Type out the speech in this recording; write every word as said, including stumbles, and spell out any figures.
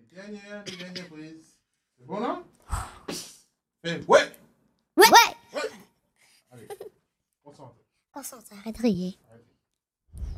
Dernière, dernière prise. C'est bon, là? Fais ouais! Ouais! Ouais! Allez, concentre. Concentre, arrête de rire.